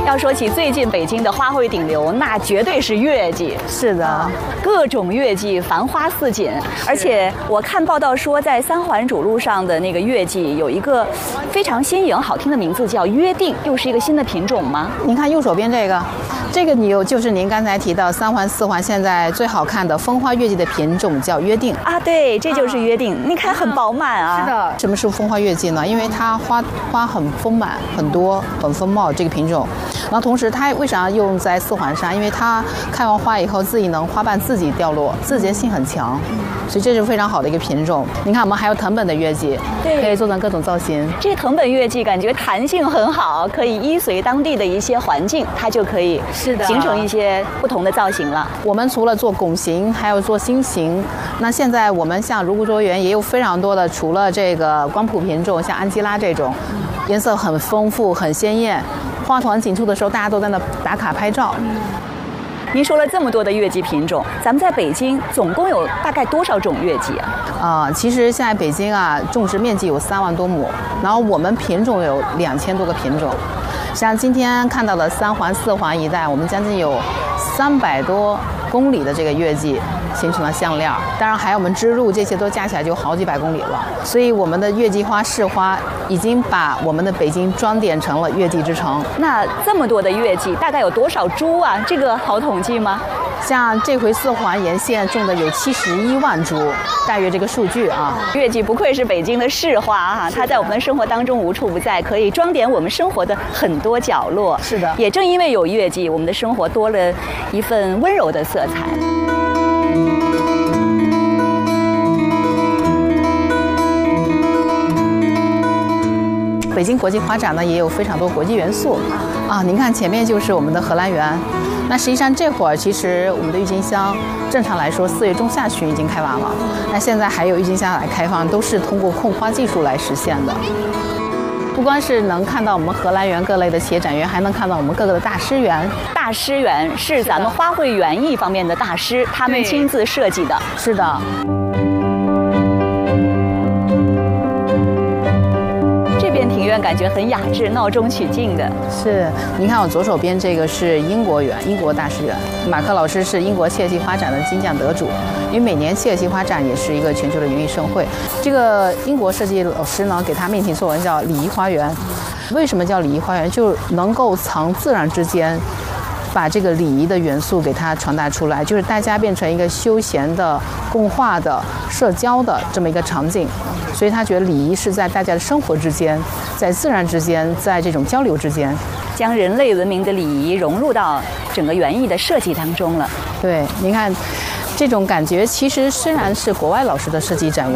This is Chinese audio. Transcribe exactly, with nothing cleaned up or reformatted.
要说起最近北京的花卉顶流，那绝对是月季。 是的，啊、 各种月季繁花似锦，而且我看报道说，在三环主路上的那个月季有一个非常新颖、好听的名字，叫约定，又是一个新的品种吗？ 您看右手边这个，这个你有就是您刚才提到三环、四环现在最好看的风花月季的品种叫约定啊，对，这就是约定。你看很饱满啊。 是的。什么是风花月季呢？因为它花花很丰满、很多、很丰茂这个品种。然后同时它为啥用在四环上？因为它开完花以后自己能花瓣自己掉落，自洁性很强，所以这是非常好的一个品种。你看我们还有藤本的月季，对，可以做成各种造型。 这藤本月季感觉弹性很好，可以依随当地的一些环境，它就可以是的形成一些不同的造型了。 我们除了做拱形，还有做心形。那现在我们像如故卓园也有非常多的，除了这个光谱品种，像安吉拉这种，颜色很丰富、很鲜艳。花团锦簇的时候，大家都在那打卡拍照。 您说了这么多的月季品种，咱们在北京总共有大概多少种月季啊？ 啊、呃，其实现在北京啊，种植面积有三万多亩，然后我们品种有两千多个品种。像今天看到的三环、四环一带，我们将近有三百多公里的这个月季形成了项链，当然还有我们织路，这些都加起来就好几百公里了。所以我们的月季花市花已经把我们的北京装点成了月季之城。 那这么多的月季，大概有多少株啊？这个好统计吗？ 像这回四环沿线种的有七十一万株，大约这个数据啊。 月季不愧是北京的市花啊，它在我们的生活当中无处不在，可以装点我们生活的很多角落。 是的， 也正因为有月季，我们的生活多了一份温柔的色彩。 北京国际花展呢也有非常多国际元素啊，您看前面就是我们的荷兰园。那实际上这会儿其实我们的郁金香正常来说四月中下旬已经开完了，那现在还有郁金香来开放，都是通过控花技术来实现的。不光是能看到我们荷兰园各类的企业展园，还能看到我们各个的大师园。 大师园是咱们花卉园艺方面的大师，他们亲自设计的。 是的。 庭院感觉很雅致，闹中取静的。 是，您看我左手边这个是英国园，英国大师园。马克老师是英国切尔西花展的金奖得主，因为每年切尔西花展也是一个全球的园艺盛会。这个英国设计老师呢，给他命题作文叫礼仪花园。为什么叫礼仪花园？就能够藏自然之间，把这个礼仪的元素给它传达出来，就是大家变成一个休闲的、共话的、社交的这么一个场景。所以他觉得礼仪是在大家的生活之间，在自然之间，在这种交流之间， 将人类文明的礼仪融入到整个园艺的设计当中了。 对，您看，这种感觉其实虽然是国外老师的设计展园。